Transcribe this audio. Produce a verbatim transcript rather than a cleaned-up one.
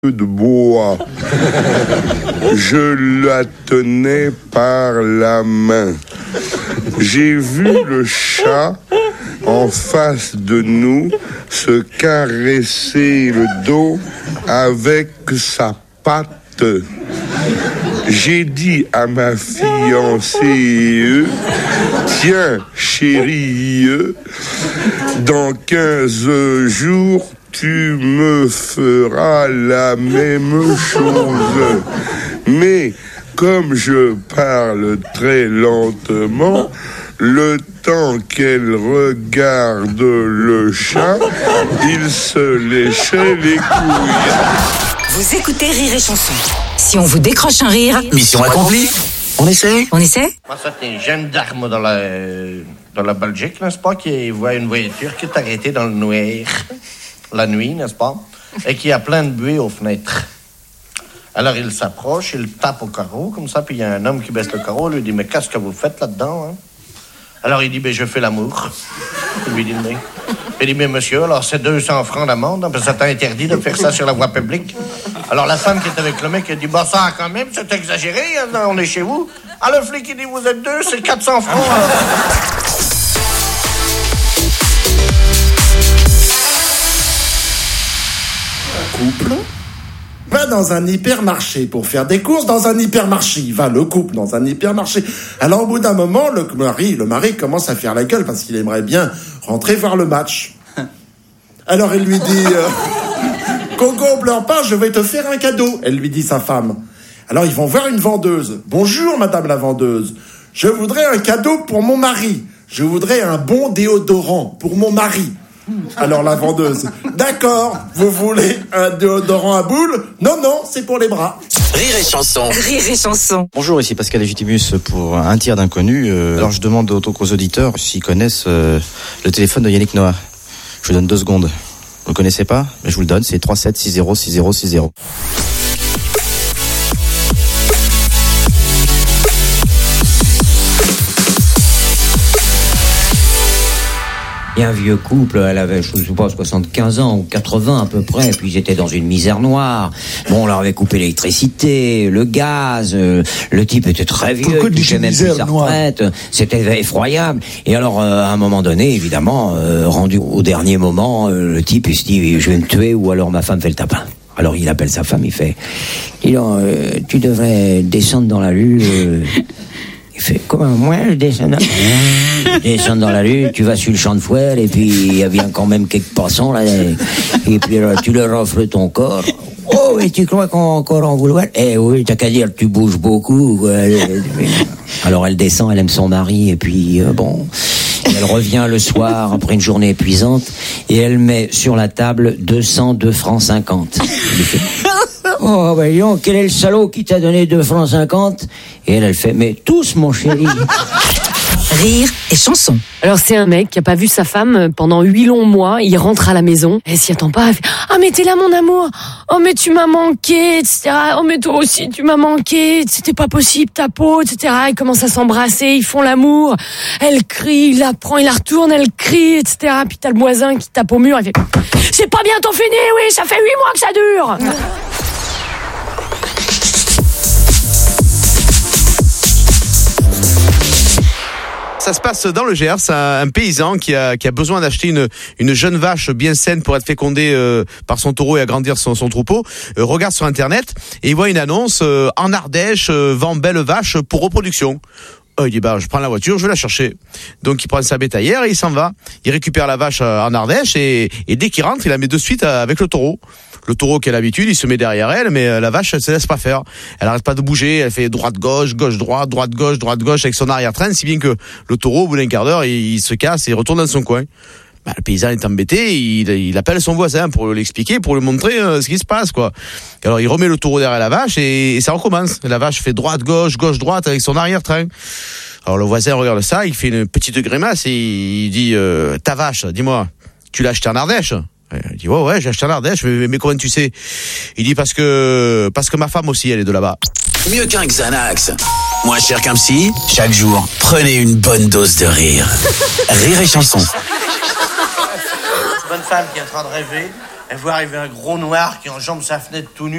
de bois. Je la tenais par la main. J'ai vu le chat en face de nous se caresser le dos avec sa patte. J'ai dit à ma fiancée, tiens chérie, dans quinze jours, tu me feras la même chose. Mais comme je parle très lentement, le temps qu'elle regarde le chat, il se léchait les couilles. Vous écoutez Rire et Chanson. Si on vous décroche un rire... Mission accomplie. On essaie On essaie Moi, c'est un jeune d'arme dans la, dans la Belgique, n'est-ce pas, qui voit une voiture qui est arrêtée dans le noir, la nuit, n'est-ce pas, et qui a plein de buée aux fenêtres. Alors, il s'approche, il tape au carreau, comme ça, puis il y a un homme qui baisse le carreau, lui dit, mais qu'est-ce que vous faites là-dedans, hein? Alors, il dit, ben, je fais l'amour. Il lui dit, mais... Il dit, mais monsieur, alors c'est deux cents francs d'amende, hein, parce que ça t'a interdit de faire ça sur la voie publique. Alors, la femme qui est avec le mec, elle dit, bah, ça, quand même, c'est exagéré, hein, on est chez vous. Ah, le flic, il dit, vous êtes deux, c'est quatre cents francs. Couple va dans un hypermarché pour faire des courses dans un hypermarché. Va le couple dans un hypermarché. Alors au bout d'un moment, le mari, le mari commence à faire la gueule parce qu'il aimerait bien rentrer voir le match. Alors il lui dit euh, Coco, pleure pas, je vais te faire un cadeau. Elle lui dit sa femme. Alors ils vont voir une vendeuse. Bonjour madame la vendeuse. Je voudrais un cadeau pour mon mari. Je voudrais un bon déodorant pour mon mari. Alors la vendeuse, d'accord, vous voulez un déodorant à boules? Non, non, c'est pour les bras. Rire et Chanson. Rire et Chanson. Bonjour, ici Pascal Légitimus pour un tir d'inconnu. Euh, alors je demande aux, aux auditeurs s'ils connaissent euh, le téléphone de Yannick Noah. Je vous donne deux secondes. Vous ne connaissez pas? Mais je vous le donne, c'est trois sept six zéro six zéro six zéro. Il y a un vieux couple, elle avait, je ne sais pas, soixante-quinze ans ou quatre-vingts à peu près, puis ils étaient dans une misère noire. Bon, on leur avait coupé l'électricité, le gaz, euh, le type était très vieux, il touchait même plus sa retraite, c'était effroyable. Et alors, euh, à un moment donné, évidemment, euh, rendu au dernier moment, euh, le type, il se dit, je vais me tuer ou alors ma femme fait le tapin. Alors il appelle sa femme, il fait, dis donc, euh, tu devrais descendre dans la rue... Euh, Il fait, comment, moi, je descends dans... je descends dans la rue, tu vas sur le champ de foire, et puis il y a bien quand même quelques passants, là, et puis là, tu leur offres ton corps. Oh, et tu crois qu'on va encore en vouloir? Eh oui, t'as qu'à dire, tu bouges beaucoup, quoi. Alors elle descend, elle aime son mari, et puis, euh, bon... Elle revient le soir, après une journée épuisante, et elle met sur la table deux cent deux francs cinquante. Il fait, oh, ben, dis donc, quel est le salaud qui t'a donné deux francs cinquante? Et elle, elle fait, mais tous, mon chéri. Rire et Chanson. Alors c'est un mec qui a pas vu sa femme pendant huit longs mois, il rentre à la maison, elle s'y attend pas, elle fait, ah mais t'es là mon amour, oh mais tu m'as manqué, et cetera. Oh mais toi aussi tu m'as manqué, c'était pas possible ta peau, et cetera. Ils commencent à s'embrasser, ils font l'amour, elle crie, il la prend, il la retourne, elle crie, et cetera. Puis t'as le voisin qui tape au mur, il fait, c'est pas bientôt fini, oui, ça fait huit mois que ça dure. Ça se passe dans le Gers, un, un paysan qui a, qui a besoin d'acheter une, une jeune vache bien saine pour être fécondée euh, par son taureau et agrandir son, son troupeau, euh, regarde sur internet et il voit une annonce euh, en Ardèche, euh, vend belle vache pour reproduction. Euh, il dit bah je prends la voiture, je vais la chercher. Donc il prend sa bétaillère et il s'en va. Il récupère la vache euh, en Ardèche et, et dès qu'il rentre, il la met de suite euh, avec le taureau. Le taureau qui a l'habitude, il se met derrière elle, mais la vache, elle se laisse pas faire. Elle arrête pas de bouger, elle fait droite-gauche, gauche-droite, droite-gauche, droite-gauche avec son arrière-train, si bien que le taureau, au bout d'un quart d'heure, il, il se casse et retourne dans son coin. Bah, le paysan est embêté, il, il appelle son voisin pour l'expliquer, pour lui montrer euh, ce qui se passe, quoi. Alors il remet le taureau derrière la vache et, et ça recommence. La vache fait droite-gauche, gauche-droite avec son arrière-train. Alors le voisin regarde ça, il fait une petite grimace et il dit euh, ta vache, dis-moi, tu l'as achetée en Ardèche? Il dit ouais ouais j'ai acheté en Ardèche, mais, mais comment tu sais? Il dit parce que parce que ma femme aussi elle est de là-bas. Mieux qu'un Xanax, moins cher qu'un psy. Chaque jour, prenez une bonne dose de rire. Rire et Chanson. Bonne femme qui est en train de rêver, Elle voit arriver un gros noir qui enjambe sa fenêtre tout nu.